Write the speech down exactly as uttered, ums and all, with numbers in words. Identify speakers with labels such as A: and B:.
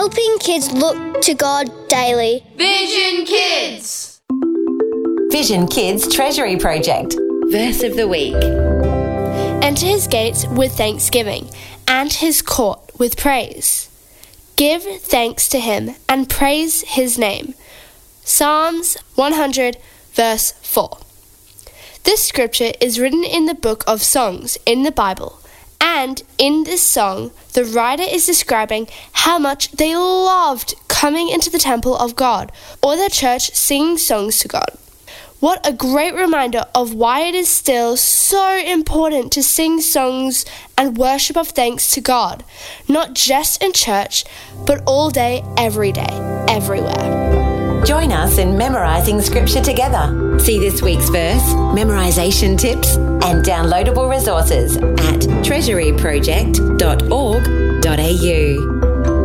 A: Helping kids look to God daily.
B: Vision Kids!
C: Vision Kids Treasury Project. Verse of the Week.
D: Enter his gates with thanksgiving, and his court with praise. Give thanks to him and praise his name. Psalms one hundred, verse four. This scripture is written in the book of Songs in the Bible, and in this song, the writer is describing how much they loved coming into the temple of God or their church singing songs to God. What a great reminder of why it is still so important to sing songs and worship of thanks to God, not just in church, but all day, every day, everywhere.
C: Join us in memorising scripture together. See this week's verse, memorisation tips, and downloadable resources at treasury project dot org dot a u.